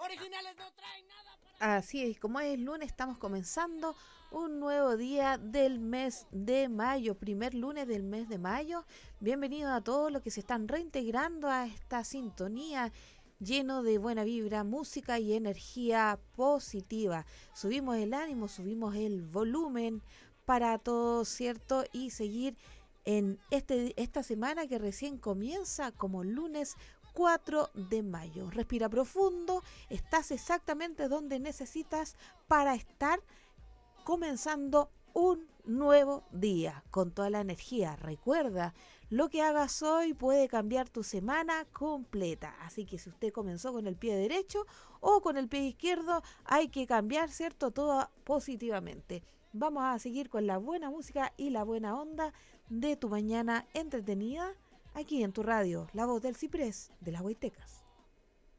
Así es, como es lunes, estamos comenzando un nuevo día del mes de mayo, primer lunes del mes de mayo. Bienvenidos a todos los que se están reintegrando a esta sintonía lleno de buena vibra, música y energía positiva. Subimos el ánimo, subimos el volumen para todos, ¿cierto? Y seguir en esta semana que recién comienza como lunes 4 de mayo. Respira profundo, estás exactamente donde necesitas para estar comenzando un nuevo día con toda la energía. Recuerda, lo que hagas hoy puede cambiar tu semana completa. Así que si usted comenzó con el pie derecho o con el pie izquierdo, hay que cambiar, ¿cierto? Todo positivamente. Vamos a seguir con la buena música y la buena onda de tu mañana entretenida aquí en tu radio, La Voz del Ciprés de las Huaytecas.